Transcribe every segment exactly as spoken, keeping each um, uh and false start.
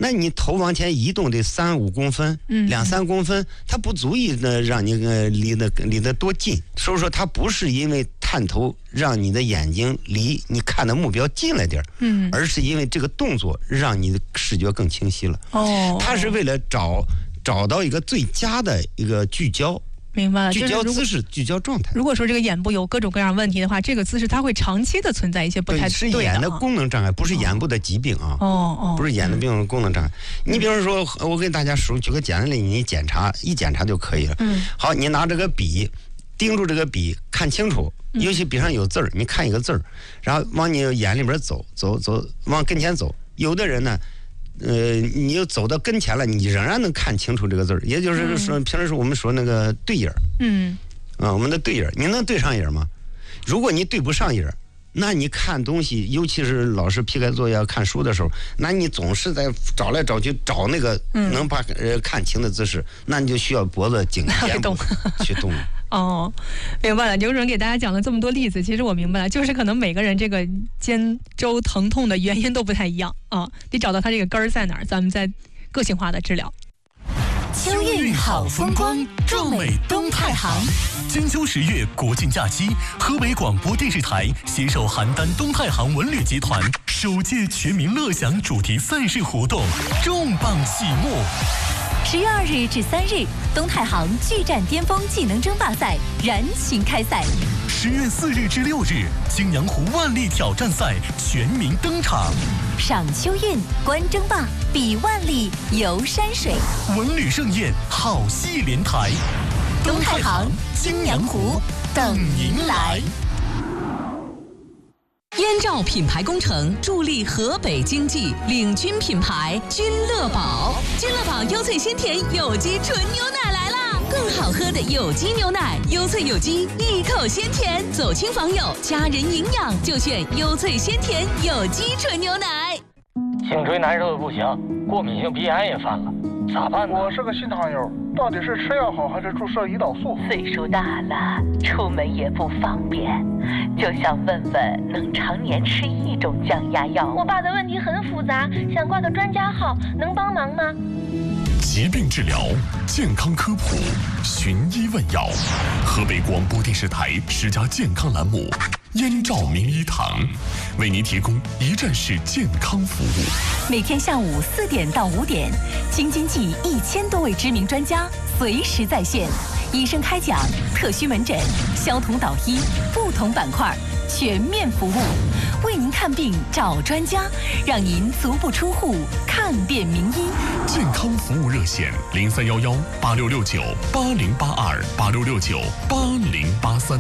那你头往前移动得三五公分，嗯，两三公分，它不足以呢让你呃离得离得多近。所以说它不是因为探头让你的眼睛离你看的目标近了点，嗯，而是因为这个动作让你的视觉更清晰了。哦，它是为了找找到一个最佳的一个聚焦。 明白了， 聚焦姿势、聚焦状态。 如果说这个眼部有各种各样问题的话，这个姿势它会长期的存在一些不太对的。 是眼的功能障碍，不是眼部的疾病啊。 哦哦， 不是眼的病功能障碍。你比如说，我给大家说举个简单例，你检查一检查就可以了。嗯。好，你拿这个笔，盯住这个笔，看清楚，尤其笔上有字儿，你看一个字儿，然后往你眼里边走走走，往跟前走。有的人呢。呃，你又走到跟前了，你仍然能看清楚这个字儿，也就是说，平时我们说那个对影儿，嗯，啊，我们的对影儿，你能对上影儿吗？如果你对不上影儿，那你看东西，尤其是老师批改作业、看书的时候，那你总是在找来找去找那个能把呃看清的姿势，那你就需要脖子颈肩部去动。 哦，明白了。刘主任给大家讲了这么多例子，其实我明白了，就是可能每个人这个肩周疼痛的原因都不太一样啊，得找到他这个根儿在哪儿，咱们再个性化的治疗。 秋韵好风光，壮美东太行。金秋十月国庆假期，河北广播电视台携手邯郸东太行文旅集团首届全民乐享主题赛事活动重磅启幕。 十月二日至三日，东太行巨战巅峰技能争霸赛燃情开赛。 十月四日至六日，青阳湖万历挑战赛全民登场。 赏秋韵，观争霸，比万历，游山水， 文旅盛宴，好戏连台。 东太行，青阳湖，等您来。 燕赵品牌工程助力河北经济，领军品牌君乐宝。君乐宝优萃鲜甜有机纯牛奶来啦！更好喝的有机牛奶，优萃有机，一口鲜甜。走亲访友，家人营养，就选优萃鲜甜有机纯牛奶。 颈椎难受的不行，过敏性鼻炎也犯了，咋办呢？ 我是个新糖友，到底是吃药好还是注射胰岛素？ 岁数大了，出门也不方便，就想问问能常年吃一种降压药。 我爸的问题很复杂，想挂个专家号，能帮忙吗？ 疾病治疗，健康科普，寻医问药。河北广播电视台十佳健康栏目燕赵名医堂，为您提供一站式健康服务。 每天下午四点到五点，京津冀一千多位知名专家随时在线，医生开讲，特需门诊，消同导医，不同板块全面服务，为您看病找专家，让您足不出户看遍名医。 健康服务热线零三幺幺八六六九八零八二八六六九八零八三。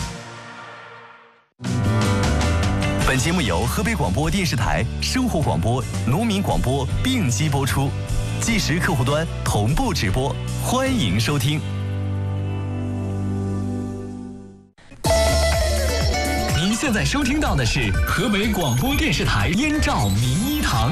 本节目由河北广播电视台生活广播、农民广播并机播出，即时客户端同步直播，欢迎收听。您现在收听到的是河北广播电视台燕赵名医堂。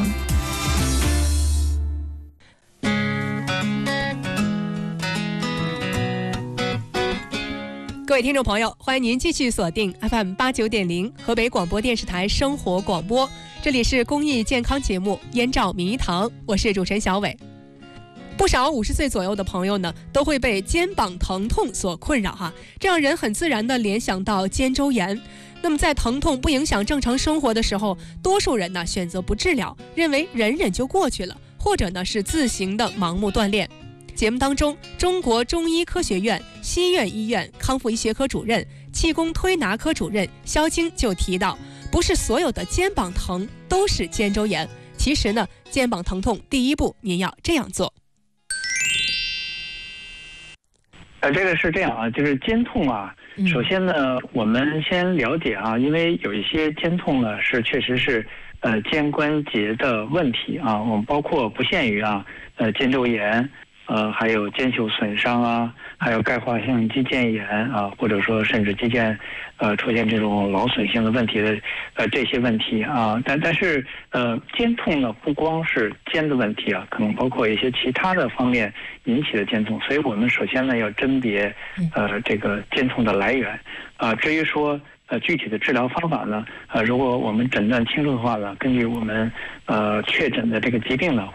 各位听众朋友，欢迎您继续锁定 F M 八九点零河北广播电视台生活广播，这里是公益健康节目燕赵名医堂，我是主持人小伟。不少五十岁左右的朋友呢，都会被肩膀疼痛所困扰哈，这让人很自然地联想到肩周炎。那么在疼痛不影响正常生活的时候，多数人呢选择不治疗，认为忍忍就过去了，或者呢是自行的盲目锻炼。节目当中，中国中医科学院西苑医院康复医学科主任、气功推拿科主任肖晶就提到，不是所有的肩膀疼都是肩周炎。其实呢，肩膀疼痛第一步您要这样做。 呃，这个是这样啊，就是肩痛啊，首先呢，我们先了解啊，因为有一些肩痛呢是确实是呃肩关节的问题啊，我们包括不限于啊呃肩周炎。呃，还有肩袖损伤啊，还有钙化性肌腱炎啊，或者说甚至肌腱呃出现这种劳损性的问题的呃这些问题啊，但但是呃肩痛呢不光是肩的问题啊，可能包括一些其他的方面引起的肩痛，所以我们首先呢要甄别呃这个肩痛的来源啊，至于说呃具体的治疗方法呢，呃如果我们诊断清楚的话呢，根据我们呃确诊的这个疾病呢，